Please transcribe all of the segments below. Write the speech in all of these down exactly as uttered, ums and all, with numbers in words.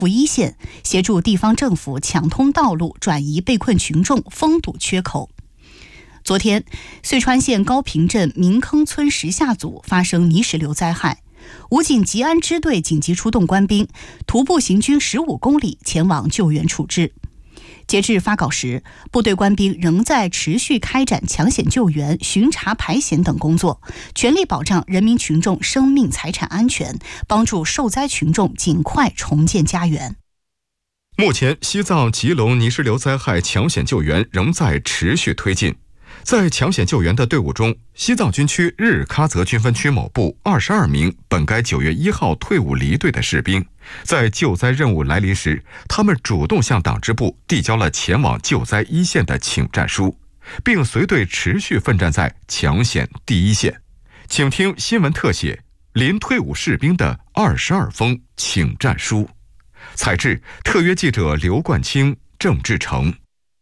赴一线，协助地方政府抢通道路，转移被困群众，封堵缺口。昨天，遂川县高坪镇明坑村石下组发生泥石流灾害，武警吉安支队紧急出动官兵，徒步行军十五公里前往救援处置。截至发稿时，部队官兵仍在持续开展抢险救援、巡查排险等工作，全力保障人民群众生命财产安全，帮助受灾群众尽快重建家园。 目前，西藏、吉隆泥石流灾害抢险救援仍在持续推进。在抢险救援的队伍中，西藏军区日喀则军分区某部二十二名本该九月一号退伍离队的士兵，在救灾任务来临时，他们主动向党支部递交了前往救灾一线的请战书，并随队持续奋战在抢险第一线。请听新闻特写：临退伍士兵的二十二封请战书。采制特约记者刘冠清、郑志成。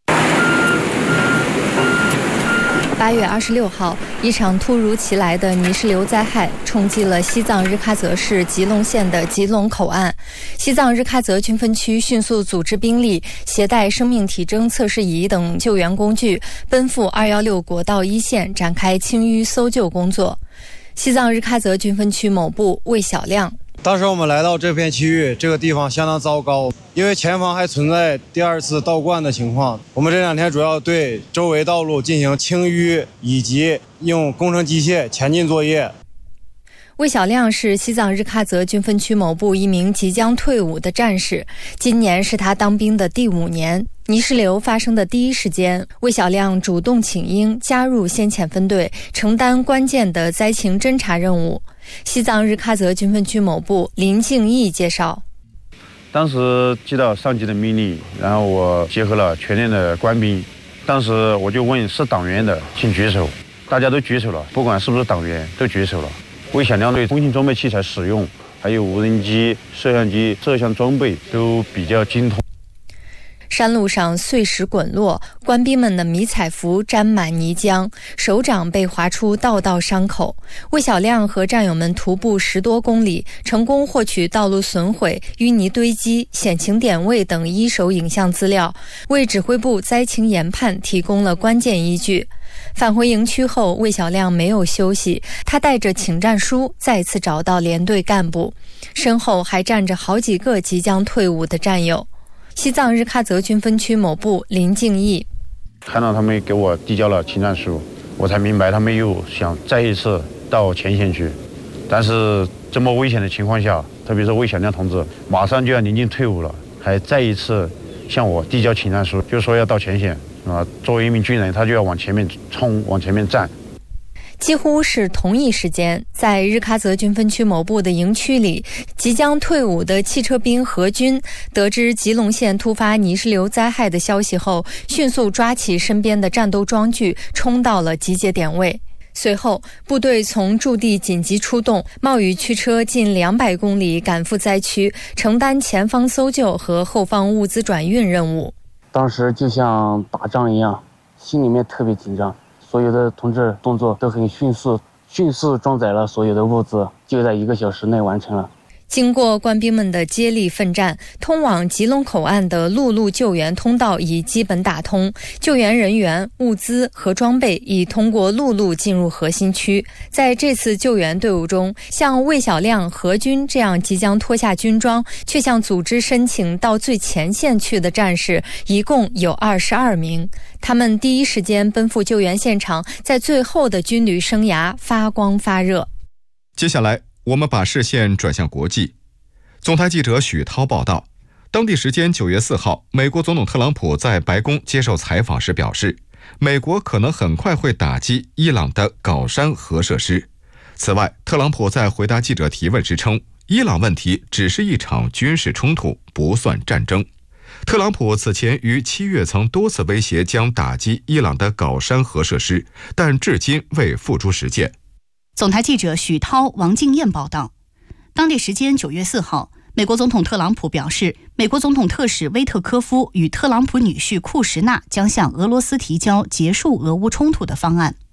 八月二十六号，一场突如其来的泥石流灾害冲击了西藏日喀则市吉隆县的吉隆口岸。西藏日喀则军分区迅速组织兵力，携带生命体征测试仪等救援工具，奔赴二一六国道一线展开清淤搜救工作。西藏日喀则军分区某部魏小亮。 当时我们来到这片区域，这个地方相当糟糕，因为前方还存在第二次倒灌的情况。我们这两天主要对周围道路进行清淤，以及用工程机械前进作业。 魏小亮是西藏日喀则军分区某部一名即将退伍的战士，今年是他当兵的第五年。泥石流发生的第一时间，魏小亮主动请缨，加入先遣分队，承担关键的灾情侦察任务。西藏日喀则军分区某部林敬义介绍， 当时接到上级的命令，然后我结合了全连的官兵，当时我就问是党员的请举手，大家都举手了，不管是不是党员都举手了。魏小亮对通信装备器材使用，还有无人机、摄像机这项装备都比较精通。 山路上碎石滚落，官兵们的迷彩服沾满泥浆，手掌被划出道道伤口。魏小亮和战友们徒步十多公里，成功获取道路损毁、淤泥堆积、险情点位等一手影像资料，为指挥部灾情研判提供了关键依据。返回营区后，魏小亮没有休息，他带着请战书再次找到连队干部，身后还站着好几个即将退伍的战友。西藏日喀则军分区某部林敬义， 看到他们给我递交了请战书，我才明白他们又想再一次到前线去。但是这么危险的情况下，特别是魏小亮同志马上就要临近退伍了，还再一次向我递交请战书，就说要到前线啊。作为一名军人，他就要往前面冲，往前面站。 几乎是同一时间，在日喀则军分区某部的营区里，即将退伍的汽车兵何军得知吉隆县突发泥石流灾害的消息后，迅速抓起身边的战斗装具，冲到了集结点位。随后，部队从驻地紧急出动，冒雨驱车近两百公里赶赴灾区，承担前方搜救和后方物资转运任务。 当时就像打仗一样，心里面特别紧张。所有的同志动作都很迅速，迅速装载了所有的物资，就在一个小时内完成了。 经过官兵们的接力奋战，通往吉隆口岸的陆路救援通道已基本打通，救援人员、物资和装备已通过陆路进入核心区。在这次救援队伍中，像魏小亮、何军这样即将脱下军装却向组织申请到最前线去的战士，一共有二十二名。他们第一时间奔赴救援现场，在最后的军旅生涯发光发热。 接下来我们把视线转向国际。总台记者许涛报道，当地时间九月四号，美国总统特朗普在白宫接受采访时表示，美国可能很快会打击伊朗的镐山核设施。此外，特朗普在回答记者提问时称，伊朗问题只是一场军事冲突，不算战争。特朗普此前于七月曾多次威胁将打击伊朗的镐山核设施，但至今未付诸实践。 总台记者许涛、王静燕报道，当地时间九月四号，美国总统特朗普表示，美国总统特使威特科夫与特朗普女婿库什纳将向俄罗斯提交结束俄乌冲突的方案。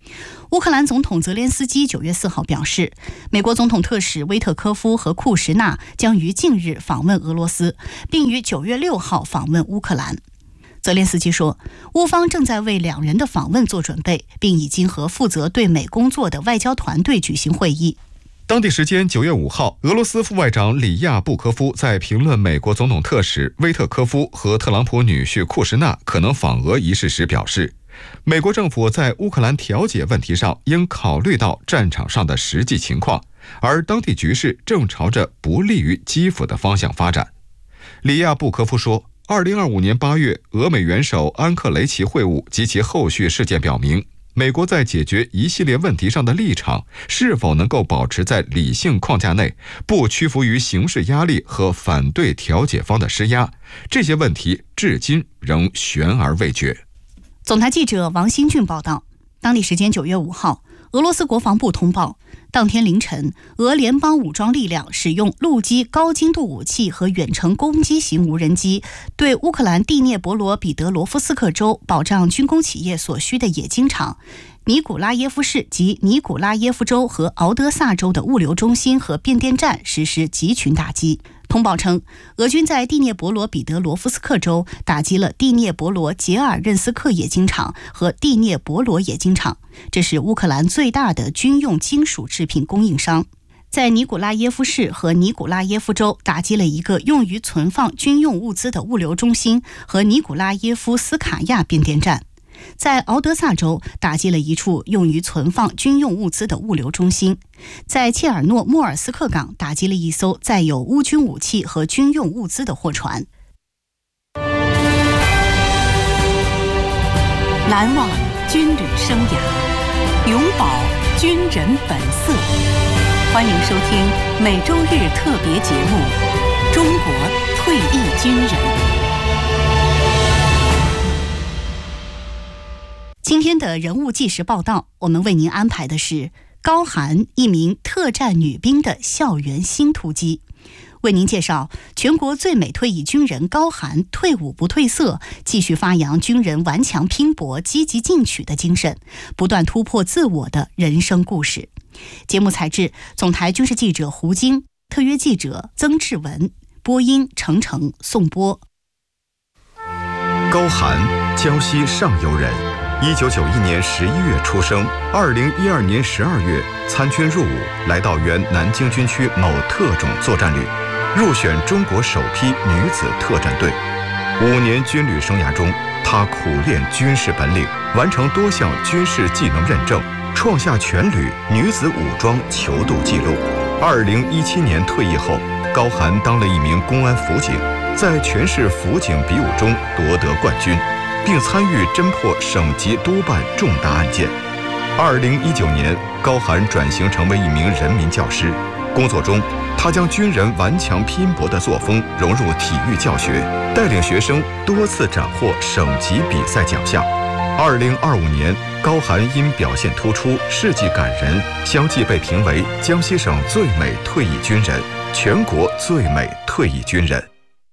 乌克兰总统泽连斯基九月四号表示，美国总统特使威特科夫和库什纳将于近日访问俄罗斯，并于九月六号访问乌克兰。泽连斯基说，乌方正在为两人的访问做准备，并已经和负责对美工作的外交团队举行会议。 当地时间九月五号，俄罗斯副外长里亚布科夫在评论美国总统特使威特科夫和特朗普女婿库什纳可能访俄一事时表示，美国政府在乌克兰调解问题上应考虑到战场上的实际情况，而当地局势正朝着不利于基辅的方向发展。里亚布科夫说，二零二五年八月，俄美元首安克雷奇会晤及其后续事件表明，美国在解决一系列问题上的立场是否能够保持在理性框架内，不屈服于形势压力和反对调解方的施压，这些问题至今仍悬而未决。 总台记者王新俊报道，当地时间九月五号，俄罗斯国防部通报，当天凌晨，俄联邦武装力量使用陆基高精度武器和远程攻击型无人机，对乌克兰第聂伯罗彼得罗夫斯克州保障军工企业所需的冶金厂、尼古拉耶夫市及尼古拉耶夫州和敖德萨州的物流中心和变电站实施集群打击。通报称，俄军在第聂伯罗彼得罗夫斯克州打击了第聂伯罗杰尔任斯克冶金厂和第聂伯罗冶金厂，这是乌克兰最大的军用金属制品供应商。在尼古拉耶夫市和尼古拉耶夫州打击了一个用于存放军用物资的物流中心和尼古拉耶夫斯卡亚变电站。在敖德萨州打击了一处用于存放军用物资的物流中心，在切尔诺莫尔斯克港打击了一艘载有乌军武器和军用物资的货船。 难忘军旅生涯，永葆军人本色。欢迎收听每周日特别节目《中国退役军人》。 今天的人物纪实报道，我们为您安排的是高涵，一名特战女兵的校园新突击。为您介绍全国最美退役军人高涵退伍不褪色，继续发扬军人顽强拼搏、积极进取的精神，不断突破自我的人生故事。节目采制总台军事记者胡晶，特约记者曾志文，播音程程、宋波。 高涵，江西上游人，一九九一年十一月出生，二零一二年十二月参军入伍，来到原南京军区某特种作战旅，入选中国首批女子特战队。五年军旅生涯中，她苦练军事本领，完成多项军事技能认证，创下全旅女子武装求渡纪录。二零一七年退役后，高涵当了一名公安辅警，在全市辅警比武中夺得冠军，并参与侦破省级督办重大案件。二零一九年，高涵转型成为一名人民教师，工作中，他将军人顽强拼搏的作风融入体育教学，带领学生多次斩获省级比赛奖项。二零二五年，高涵因表现突出、事迹感人，相继被评为江西省最美退役军人、全国最美退役军人。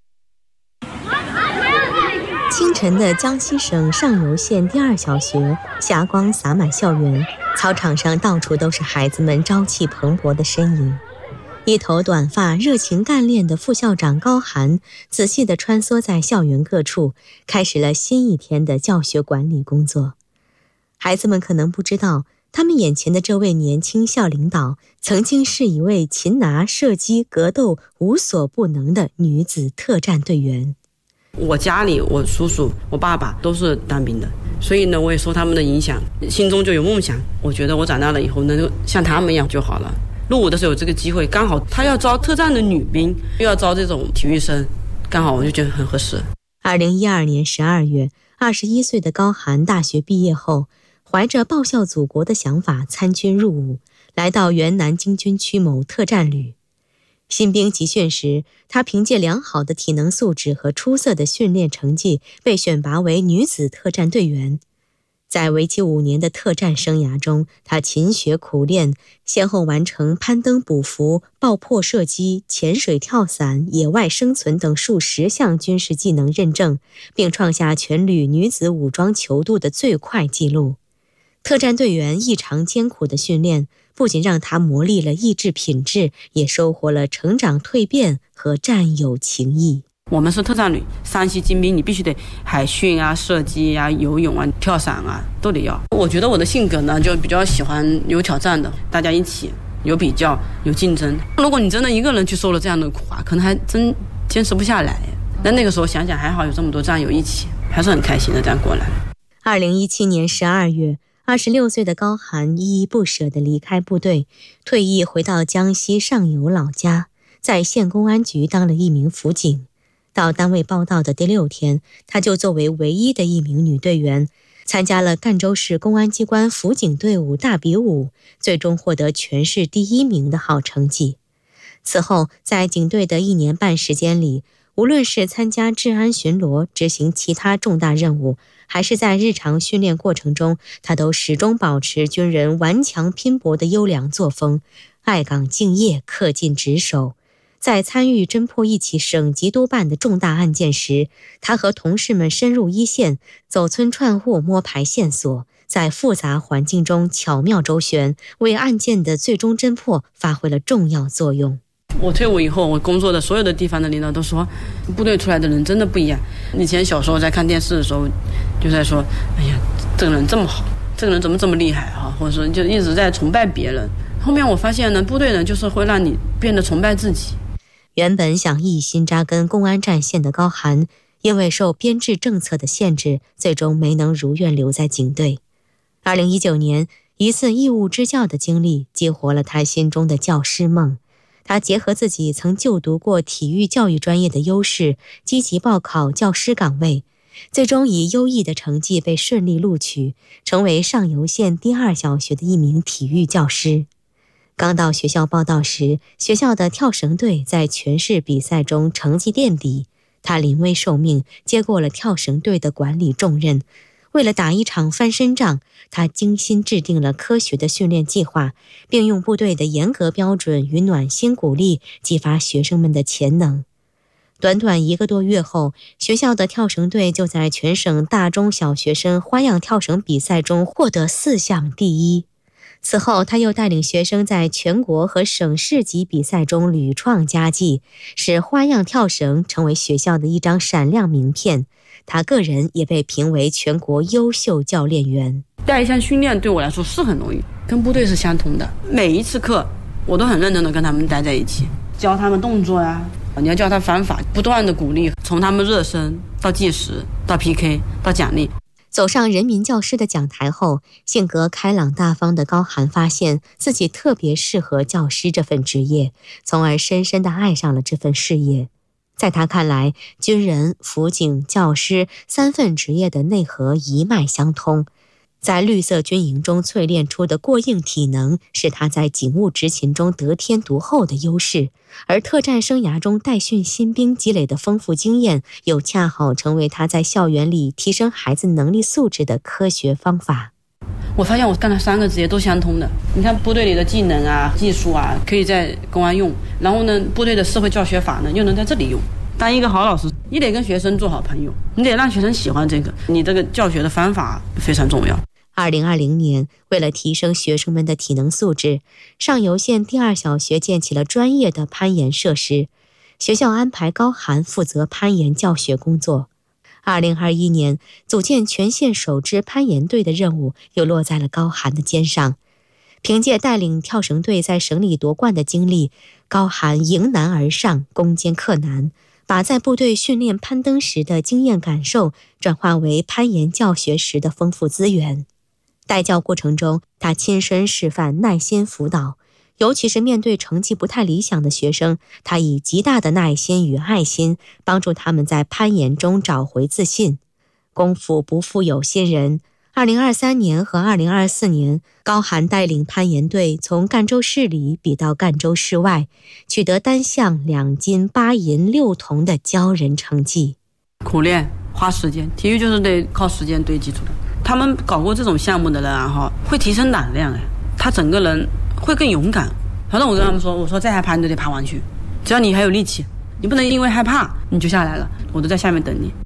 清晨的江西省上游县第二小学，霞光洒满校园，操场上到处都是孩子们朝气蓬勃的身影。一头短发、热情干练的副校长高涵，仔细地穿梭在校园各处，开始了新一天的教学管理工作。孩子们可能不知道，他们眼前的这位年轻校领导，曾经是一位擒拿、射击、格斗无所不能的女子特战队员。 我家里，我叔叔、我爸爸都是当兵的，所以呢，我也受他们的影响，心中就有梦想。我觉得我长大了以后能够像他们一样就好了。入伍的时候有这个机会，刚好他要招特战的女兵，又要招这种体育生，刚好我就觉得很合适。 二零一二年十二月，二十一岁的高涵大学毕业后，怀着报效祖国的想法参军入伍，来到原南京军区某特战旅。新兵集训时，他凭借良好的体能素质和出色的训练成绩，被选拔为女子特战队员。在为期五年的特战生涯中，他勤学苦练，先后完成攀登捕俘、爆破射击、潜水跳伞、野外生存等数十项军事技能认证，并创下全旅女子武装求渡的最快纪录。 特战队员异常艰苦的训练，不仅让他磨砺了意志品质，也收获了成长蜕变和战友情谊。 我们是特战旅，山西精兵，你必须得海训啊、射击啊、游泳啊、跳伞啊都得要。我觉得我的性格呢，就比较喜欢有挑战的，大家一起有比较、有竞争。如果你真的一个人去受了这样的苦啊，可能还真坚持不下来。那那个时候想想，还好有这么多战友一起，还是很开心的这样过来。 二零一七年十二月，二十六岁的高寒依依不舍地离开部队，退役回到江西上游老家，在县公安局当了一名辅警。到单位报到的第六天，她就作为唯一的一名女队员，参加了赣州市公安机关辅警队伍大比武，最终获得全市第一名的好成绩。此后，在警队的一年半时间里，无论是参加治安巡逻、执行其他重大任务，还是在日常训练过程中，她都始终保持军人顽强拼搏的优良作风，爱岗敬业，恪尽职守。在参与侦破一起省级督办的重大案件时，他和同事们深入一线，走村串户摸排线索，在复杂环境中巧妙周旋，为案件的最终侦破发挥了重要作用。 我退伍以后，我工作的所有的地方的领导都说，部队出来的人真的不一样。以前小时候在看电视的时候，就在说，哎呀，这个人这么好，这个人怎么这么厉害啊？或者说就一直在崇拜别人。后面我发现呢，部队呢就是会让你变得崇拜自己。 原本想一心扎根公安战线的高寒，因为受编制政策的限制，最终没能如愿留在警队。二零一九年，一次义务支教的经历激活了他心中的教师梦。他结合自己曾就读过体育教育专业的优势，积极报考教师岗位，最终以优异的成绩被顺利录取，成为上游县第二小学的一名体育教师。刚到学校报到时，学校的跳绳队在全市比赛中成绩垫底，他临危受命，接过了跳绳队的管理重任。为了打一场翻身仗，他精心制定了科学的训练计划，并用部队的严格标准与暖心鼓励激发学生们的潜能。短短一个多月后，学校的跳绳队就在全省大中小学生花样跳绳比赛中获得四项第一。此后，他又带领学生在全国和省市级比赛中屡创佳绩，使花样跳绳成为学校的一张闪亮名片。他个人也被评为全国优秀教练员。 带一项训练对我来说是很容易，跟部队是相同的。每一次课，我都很认真的跟他们待在一起，教他们动作呀、啊，你要教他方法，不断的鼓励，从他们热身到计时，到 P K， 到奖励。 走上人民教师的讲台后，性格开朗大方的高寒发现自己特别适合教师这份职业，从而深深地爱上了这份事业。在他看来，军人、辅警、教师三份职业的内核一脉相通，在绿色军营中淬炼出的过硬体能是他在警务执勤中得天独厚的优势，而特战生涯中带训新兵积累的丰富经验又恰好成为他在校园里提升孩子能力素质的科学方法。 我发现我干了三个职业都相通的，你看部队里的技能啊、技术啊可以在公安用，然后呢部队的社会教学法呢又能在这里用。当一个好老师，你得跟学生做好朋友，你得让学生喜欢这个，你这个教学的方法非常重要。 二零二零年，为了提升学生们的体能素质，上游县第二小学建起了专业的攀岩设施，学校安排高寒负责攀岩教学工作。二零二一年，组建全县首支攀岩队的任务又落在了高寒的肩上。凭借带领跳绳队在省里夺冠的经历，高寒迎难而上，攻坚克难，把在部队训练攀登时的经验感受转化为攀岩教学时的丰富资源。带教过程中，他亲身示范耐心辅导，尤其是面对成绩不太理想的学生，他以极大的耐心与爱心帮助他们在攀岩中找回自信。功夫不负有心人，二零二三年和二零二四年，高寒带领攀岩队从赣州市里比到赣州市外，取得单项两金八银六铜的骄人成绩。 苦练花时间，体育就是得靠时间堆积出来。他们搞过这种项目的人啊，哈，会提升胆量，哎，他整个人会更勇敢。反正我跟他们说，我说再害怕你都得爬上去，只要你还有力气，你不能因为害怕你就下来了，我都在下面等你。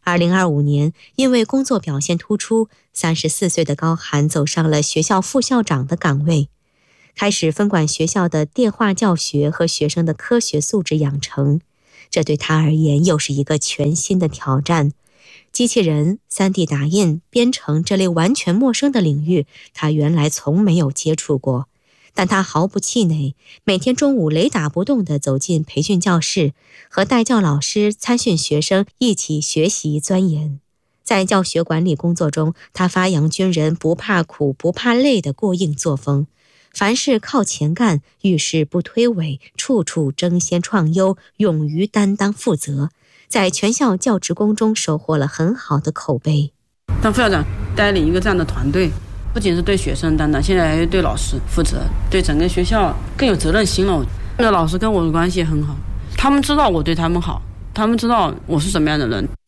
二零二五年，因为工作表现突出，三十四岁的高涵走上了学校副校长的岗位，开始分管学校的电话教学和学生的科学素质养成。这对他而言又是一个全新的挑战。机器人、三 D 打印、编程这类完全陌生的领域，他原来从没有接触过。但他毫不气馁，每天中午雷打不动地走进培训教室，和带教老师、参训学生一起学习钻研。在教学管理工作中，他发扬军人不怕苦、不怕累的过硬作风，凡事靠前干，遇事不推诿，处处争先创优，勇于担当负责，在全校教职工中收获了很好的口碑。 当副校长带领一个这样的团队，不仅是对学生担当，现在还对老师负责，对整个学校更有责任心了。那老师跟我的关系也很好，他们知道我对他们好，他们知道我是什么样的人。